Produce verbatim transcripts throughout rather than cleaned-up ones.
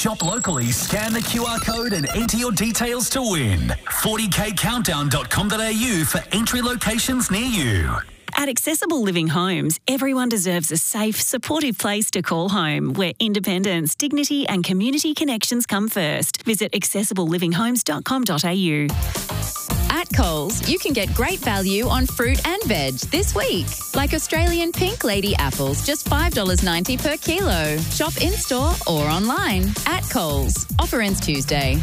Shop locally, scan the Q R code and enter your details to win. forty k countdown dot com dot a u for entry locations near you. At Accessible Living Homes, everyone deserves a safe, supportive place to call home where independence, dignity and community connections come first. Visit accessible living homes dot com dot a u. At Coles, you can get great value on fruit and veg this week. Like Australian pink lady apples, just five dollars ninety per kilo. Shop in-store or online at Coles. Offer ends Tuesday.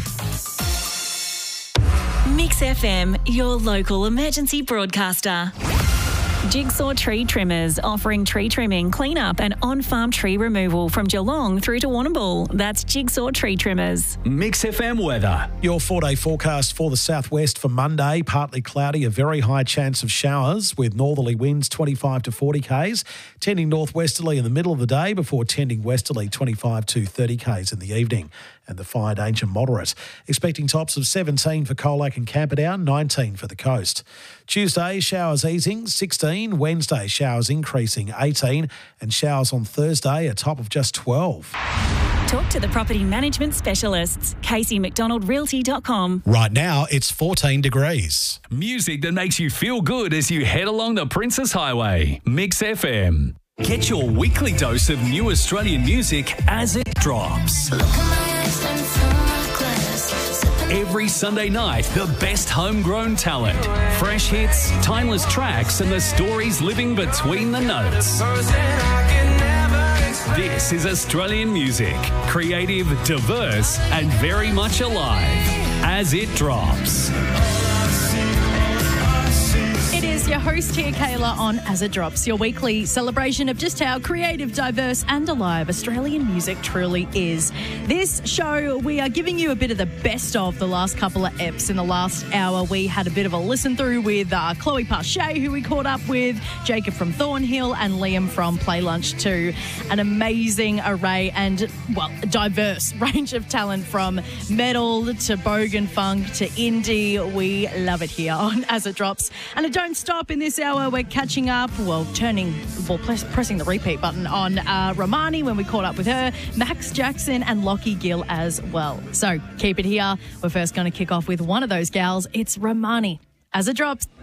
Mix F M, your local emergency broadcaster. Jigsaw Tree Trimmers, offering tree trimming, clean-up and on-farm tree removal from Geelong through to Warrnambool. That's Jigsaw Tree Trimmers. Mix F M weather. Your four-day forecast for the southwest for Monday, partly cloudy, a very high chance of showers with northerly winds twenty-five to forty k's, tending northwesterly in the middle of the day before tending westerly twenty-five to thirty k's in the evening. And the fire danger moderate. Expecting tops of seventeen for Colac and Camperdown, nineteen for the coast. Tuesday, showers easing, sixteen. Wednesday, showers increasing, eighteen. And showers on Thursday, a top of just twelve. Talk to the property management specialists. Casey McDonald Realty dot com. Right now, it's fourteen degrees. Music that makes you feel good as you head along the Princess Highway. Mix F M. Get your weekly dose of new Australian music as it drops. Every Sunday night, the best homegrown talent, fresh hits, timeless tracks, and the stories living between the notes. This is Australian music, creative, diverse, and very much alive as it drops. It is your host here, Kayla, on As It Drops, your weekly celebration of just how creative, diverse and alive Australian music truly is. This show, we are giving you a bit of the best of the last couple of eps. In the last hour, we had a bit of a listen through with uh, Chloe Pache, who we caught up with, Jacob from Thornhill and Liam from Play Lunch two. An amazing array and, well, diverse range of talent from metal to bogan funk to indie. We love it here on As It Drops. And it don't stop in this hour. We're catching up, well, turning, well, press, pressing the repeat button on uh, Romani when we caught up with her, Max Jackson and Lockie Gill as well. So keep it here. We're first going to kick off with one of those gals. It's Romani. As It Drops.